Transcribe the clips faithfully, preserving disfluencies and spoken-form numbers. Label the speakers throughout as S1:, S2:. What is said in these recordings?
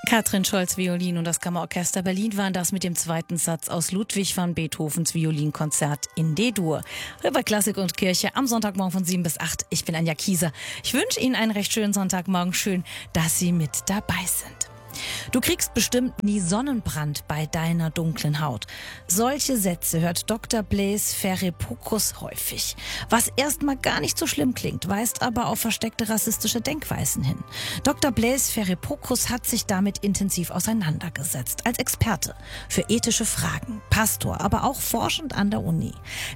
S1: Katrin Scholz Violin und das Kammerorchester Berlin waren das mit dem zweiten Satz aus Ludwig van Beethovens Violinkonzert in D-Dur. Über Klassik und Kirche am Sonntagmorgen von sieben bis acht. Ich bin Anja Kieser. Ich wünsche Ihnen einen recht schönen Sonntagmorgen. Schön, dass Sie mit dabei sind. Du kriegst bestimmt nie Sonnenbrand bei deiner dunklen Haut. Solche Sätze hört Doktor Blaise Ferré-Pocos häufig. Was erstmal gar nicht so schlimm klingt, weist aber auf versteckte rassistische Denkweisen hin. Doktor Blaise Ferré-Pocos hat sich damit intensiv auseinandergesetzt. Als Experte für ethische Fragen, Pastor, aber auch forschend an der Uni.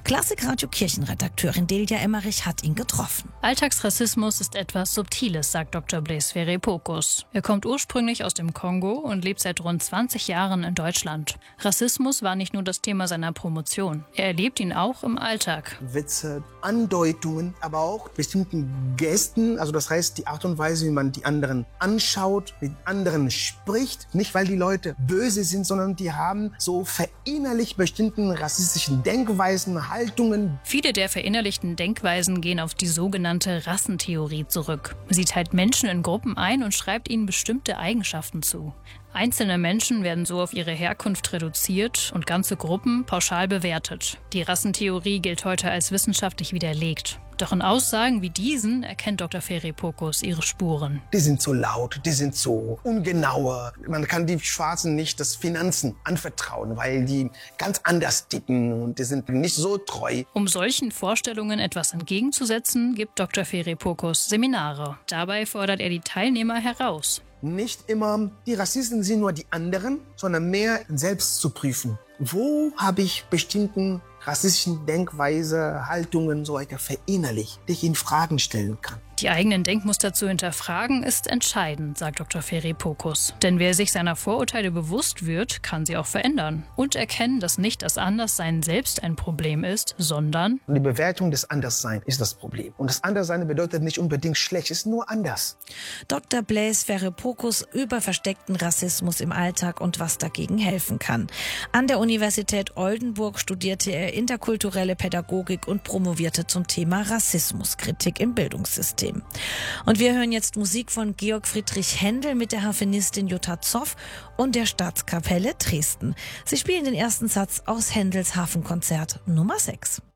S1: Klassikradio-Kirchenredakteurin Delia Emmerich hat ihn getroffen.
S2: Alltagsrassismus ist etwas Subtiles, sagt Doktor Blaise Ferré-Pocos. Er kommt ursprünglich aus dem Kongo und lebt seit rund zwanzig Jahren in Deutschland. Rassismus war nicht nur das Thema seiner Promotion. Er erlebt ihn auch im Alltag.
S3: Witze, Andeutungen, aber auch bestimmten Gesten, also das heißt die Art und Weise, wie man die anderen anschaut, mit anderen spricht. Nicht, weil die Leute böse sind, sondern die haben so verinnerlicht bestimmten rassistischen Denkweisen, Haltungen.
S2: Viele der verinnerlichten Denkweisen gehen auf die sogenannte Rassentheorie zurück. Sie teilt Menschen in Gruppen ein und schreibt ihnen bestimmte Eigenschaften zu. Einzelne Menschen werden so auf ihre Herkunft reduziert und ganze Gruppen pauschal bewertet. Die Rassentheorie gilt heute als wissenschaftlich widerlegt. Doch in Aussagen wie diesen erkennt Doktor Ferré-Pocos ihre Spuren.
S3: Die sind so laut, die sind so ungenauer. Man kann die Schwarzen nicht das Finanzen anvertrauen, weil die ganz anders ticken und die sind nicht so treu.
S2: Um solchen Vorstellungen etwas entgegenzusetzen, gibt Doktor Ferré-Pocos Seminare. Dabei fordert er die Teilnehmer heraus.
S3: Nicht immer die Rassisten sind nur die anderen, sondern mehr selbst zu prüfen. Wo habe ich bestimmten rassistischen Denkweise, Haltungen so weiter verinnerlicht, die ich in Fragen stellen kann?
S2: Die eigenen Denkmuster zu hinterfragen ist entscheidend, sagt Doktor Ferré-Pocos. Denn wer sich seiner Vorurteile bewusst wird, kann sie auch verändern. Und erkennen, dass nicht das Anderssein selbst ein Problem ist, sondern
S3: die Bewertung des Andersseins ist das Problem. Und das Anderssein bedeutet nicht unbedingt schlecht, es ist nur anders.
S1: Doktor Blaise Ferré-Pocos über versteckten Rassismus im Alltag und was dagegen helfen kann. An der Universität Oldenburg studierte er interkulturelle Pädagogik und promovierte zum Thema Rassismuskritik im Bildungssystem. Und wir hören jetzt Musik von Georg Friedrich Händel mit der Harfenistin Jutta Zoff und der Staatskapelle Dresden. Sie spielen den ersten Satz aus Händels Hafenkonzert Nummer sechs.